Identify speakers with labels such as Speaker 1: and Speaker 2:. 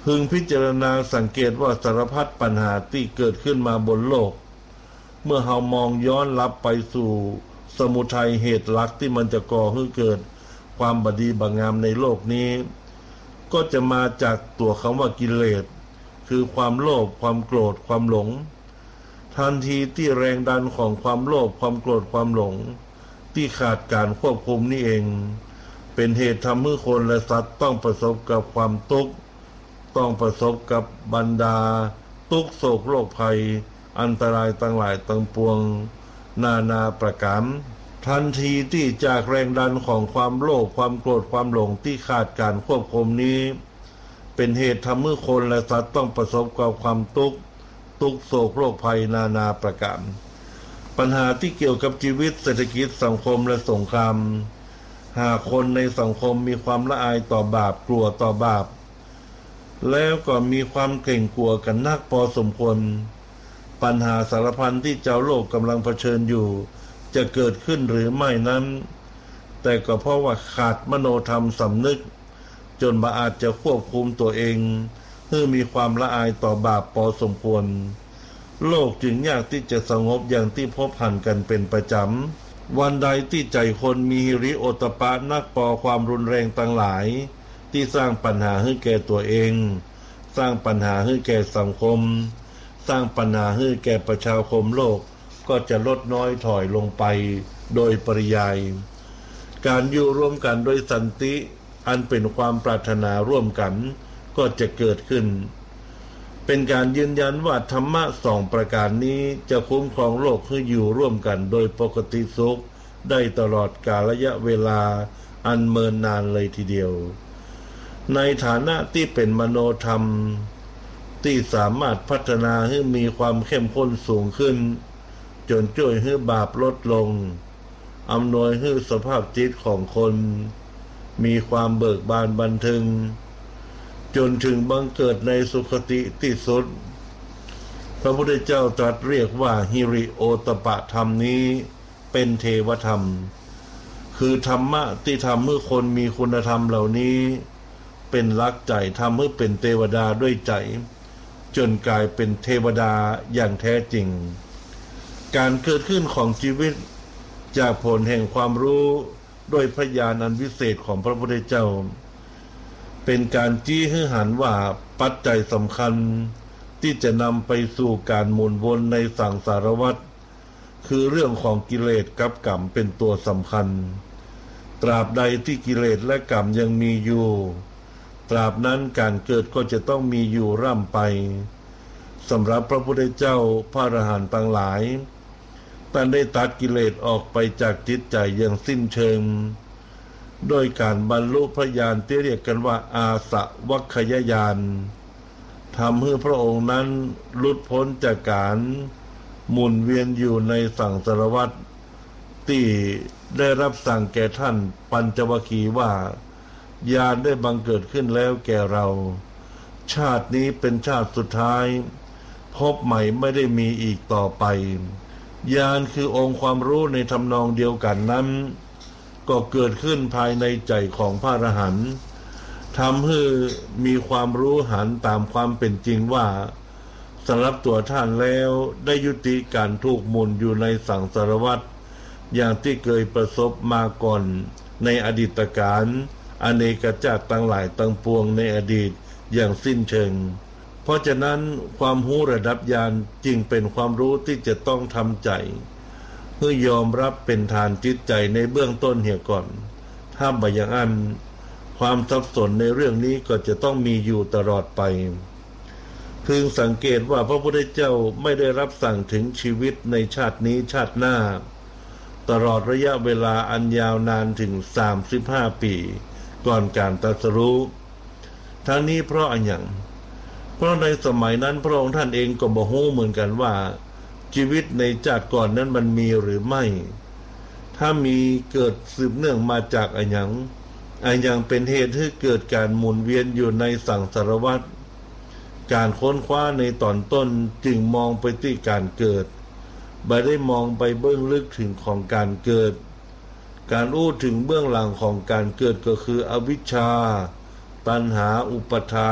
Speaker 1: พึงพิจารณาสังเกตว่าสารพัดปัญหาที่เกิดขึ้นมาบนโลกเมื่อเรามองย้อนลับไปสู่สมุทัยเหตุหลักที่มันจะก่อให้เกิดความบดีบังงามในโลกนี้ก็จะมาจากตัวคำว่ากิเลสคือความโลภความโกรธความหลงทันทีที่แรงดันของความโลภความโกรธความหลงที่ขาดการควบคุมนี่เองเป็นเหตุทำให้คนและสัตว์ต้องประสบกับความทุกข์ต้องประสบกับบรรดาทุกข์โศกโรคภัยอันตรายต่างหลายต่างปวงนาประการทันทีที่จากแรงดันของความโลภความโกรธความหลงที่ขาดการควบคุมนี้เป็นเหตุทำให้คนและสัตว์ต้องประสบกับความทุกข์โศกโรคภัยนาประการปัญหาที่เกี่ยวกับชีวิตเศรษฐกิจสังคมและสงครามหากคนในสังคมมีความละอายต่อบาปกลัวต่อบาปแล้วก็มีความเกรงกลัวกันนักพอสมควรปัญหาสารพันที่เจ้าโลกกำลังเผชิญอยู่จะเกิดขึ้นหรือไม่นั้นแต่ก็เพราะว่าขาดมโนธรรมสำนึกจนบ่อาจจะควบคุมตัวเองให้มีความละอายต่อบาปพอสมควรโลกจึงยากที่จะสงบอย่างที่พบหันกันเป็นประจำวันใดที่ใจคนมีหิริโอตปะนักปอความรุนแรงต่างหลายที่สร้างปัญหาให้แก่ตัวเองสร้างปัญหาให้แก่สังคมสร้างปัญหาให้แก่ประชาคมโลกก็จะลดน้อยถอยลงไปโดยปริยายการอยู่ร่วมกันโดยสันติอันเป็นความปรารถนาร่วมกันก็จะเกิดขึ้นเป็นการยืนยันว่าธรรมะสองประการนี้จะคุ้มครองโลกให้อยู่ร่วมกันโดยปกติสุขได้ตลอดกาลระยะเวลาอันเมินนานเลยทีเดียวในฐานะที่เป็นมโนธรรมที่สามารถพัฒนาให้มีความเข้มข้นสูงขึ้นจนช่วยให้บาปลดลงอำนวยให้สภาพจิตของคนมีความเบิกบานบันเทิงจนถึงบังเกิดในสุคติที่สุดพระพุทธเจ้าตรัสเรียกว่าหิริโอตปะธรรมนี้เป็นเทวธรรมคือธรรมะที่ทำให้คนมีคุณธรรมเหล่านี้เป็นรักใจทำให้เป็นเทวดาด้วยใจจนกลายเป็นเทวดาอย่างแท้จริงการเกิดขึ้นของชีวิตจากผลแห่งความรู้ด้วยพระญาณอันวิเศษของพระพุทธเจ้าเป็นการจี้ให้หันว่าปัจจัยสำคัญที่จะนำไปสู่การหมุนวนในสังสารวัฏคือเรื่องของกิเลสกับกรรมเป็นตัวสำคัญตราบใดที่กิเลสและกรรมยังมีอยู่ตราบนั้นการเกิดก็จะต้องมีอยู่ร่ำไปสำหรับพระพุทธเจ้าพระอรหันต์ทั้งหลายท่านได้ตัดกิเลสออกไปจากจิตใจอย่างสิ้นเชิงโดยการบรรลุพระญาณที่เรียกกันว่าอาสวัคคยญาณทำให้พระองค์นั้นหลุดพ้นจากการหมุนเวียนอยู่ในสังสารวัฏที่ได้รับสั่งแก่ท่านปัญจวัคคีย์ว่าญาณได้บังเกิดขึ้นแล้วแก่เราชาตินี้เป็นชาติสุดท้ายพบใหม่ไม่ได้มีอีกต่อไปญาณคือองค์ความรู้ในทำนองเดียวกันนั้นก็เกิดขึ้นภายในใจของพระอรหันต์ทำให้มีความรู้หันตามความเป็นจริงว่าสำหรับตัวท่านแล้วได้ยุติการถูกหมุนอยู่ในสังสารวัฏอย่างที่เคยประสบมาก่อนในอดีตการอเนกชาติตั้งหลายตั้งปวงในอดีตอย่างสิ้นเชิงเพราะฉะนั้นความรู้ระดับญาณจึงเป็นความรู้ที่จะต้องทำใจเพื่อยอมรับเป็นฐานจิตใจในเบื้องต้นเหี่ยก่อนถ้าบ่อย่างนั้นความสับสนในเรื่องนี้ก็จะต้องมีอยู่ตลอดไปพึงสังเกตว่าพระพุทธเจ้าไม่ได้รับสั่งถึงชีวิตในชาตินี้ชาติหน้าตลอดระยะเวลาอันยาวนานถึง35 ปีก่อนการตรัสรู้ทั้งนี้เพราะอะไรเพราะในสมัยนั้นพระองค์ท่านเองก็บ่รู้เหมือนกันว่าชีวิตในชาติก่อนนั้นมันมีหรือไม่ถ้ามีเกิดสืบเนื่องมาจากอะไรอย่างเป็นเหตุให้เกิดการหมุนเวียนอยู่ในสังสารวัฏการค้นคว้าในตอนต้นจึงมองไปที่การเกิดไม่ได้มองไปเบื้องลึกถึงของการเกิดการอู้ถึงเบื้องหลังของการเกิดก็คืออวิชชาตัณหาอุปาทาน